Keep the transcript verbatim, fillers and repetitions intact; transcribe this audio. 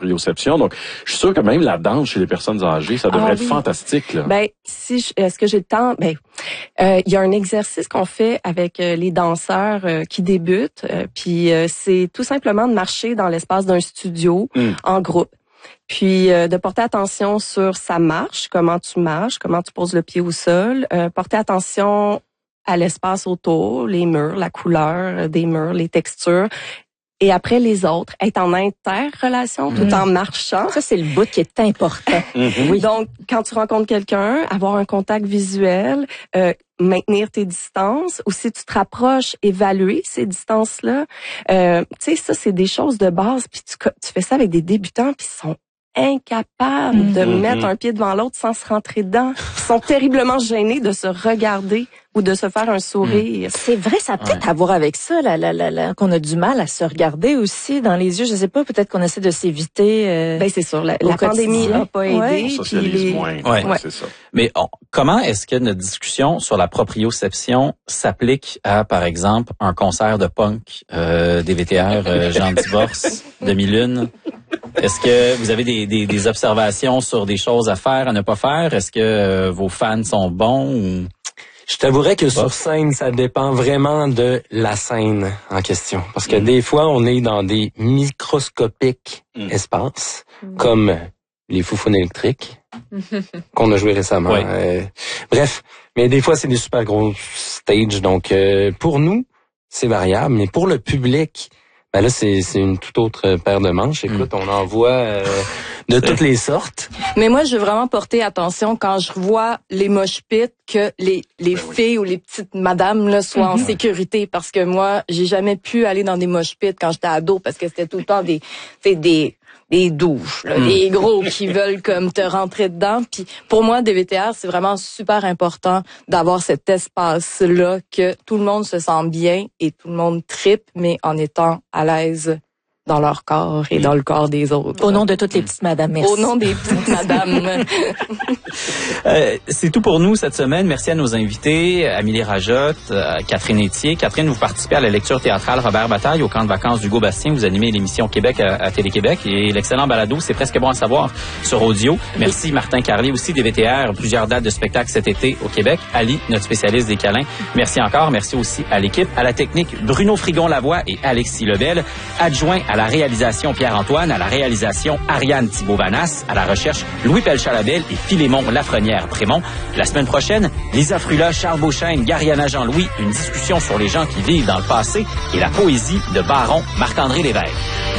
proprioception. Donc, je suis sûr que même la danse chez les personnes âgées, ça devrait ah, être oui. fantastique, là. Ben, si je, est-ce que j'ai le temps? Ben, euh, il y a un exercice qu'on fait avec euh, les danseurs euh, qui débutent, euh, puis euh, c'est tout simplement de marcher dans l'espace d'un studio mm. en groupe. Puis euh, de porter attention sur sa marche, comment tu marches, comment tu poses le pied au sol, euh, porter attention à l'espace autour, les murs, la couleur des murs, les textures. Et après les autres, être en interrelation mmh. tout en marchant. Ça, c'est le bout qui est important. Mmh. Oui. Donc, quand tu rencontres quelqu'un, avoir un contact visuel, euh, maintenir tes distances, ou si tu te rapproches, évaluer ces distances-là. Euh, tu sais, ça, c'est des choses de base. Puis tu, tu fais ça avec des débutants, puis ils sont incapables mmh. de mettre un pied devant l'autre sans se rentrer dedans. Ils sont terriblement gênés de se regarder ou de se faire un sourire. Mmh. C'est vrai, ça a peut-être ouais. à voir avec ça, là, là, là, là, qu'on a du mal à se regarder aussi dans les yeux. Je sais pas, peut-être qu'on essaie de s'éviter. Euh, ben c'est sûr, la, la pandémie n'a pas aidé. Ouais. On socialise les... moins, ouais. Ouais. c'est ça. Mais on, comment est-ce que notre discussion sur la proprioception s'applique à, par exemple, un concert de punk, euh, des V T R, euh, Jean Divorce, Demi-Lune? Est-ce que vous avez des, des, des observations sur des choses à faire, à ne pas faire? Est-ce que euh, vos fans sont bons ou... Je t'avouerais que sur scène, ça dépend vraiment de la scène en question. Parce que mmh. des fois, on est dans des microscopiques mmh. espaces, mmh. comme les Foufounes électriques, qu'on a joué récemment. Ouais. Euh, bref, mais des fois, c'est des super gros stages. Donc, euh, pour nous, c'est variable. Mais pour le public, ben là, c'est, c'est une toute autre paire de manches. Écoute, mmh. on en voit euh, de toutes les sortes. Mais moi, je veux vraiment porter attention quand je vois les mosh pits que les les ben filles oui. ou les petites madames là soient mmh. en sécurité, parce que moi, j'ai jamais pu aller dans des mosh pits quand j'étais ado parce que c'était tout le temps des des des des douches, là, mmh. des gros qui veulent comme te rentrer dedans. Puis pour moi, des V T R, c'est vraiment super important d'avoir cet espace-là, que tout le monde se sent bien et tout le monde trippe, mais en étant à l'aise dans leur corps et dans le corps des autres. Au nom de toutes les petites madames, merci. Au nom des petites madames. euh, c'est tout pour nous cette semaine. Merci à nos invités, Amélie Rajotte, euh, Catherine Etier. Catherine, vous participez à la lecture théâtrale Robert Bataille au camp de vacances d'Hugo Bastien. Vous animez l'émission Québec à, à Télé-Québec et l'excellent balado, c'est presque bon à savoir, sur audio. Merci Martin Carlier, aussi des V T R, plusieurs dates de spectacle cet été au Québec. Ali, notre spécialiste des câlins. Merci encore. Merci aussi à l'équipe, à la technique, Bruno Frigon-Lavoie et Alexis Lebel, adjoint à la réalisation Pierre-Antoine, à la réalisation Ariane Thibault-Vanas, à la recherche Louis Pelchalabel et Philémon Lafrenière-Prémont. La semaine prochaine, Lisa Frula, Charles Beauchesne, Gariana Jean-Louis, une discussion sur les gens qui vivent dans le passé et la poésie de Baron Marc-André Lévesque.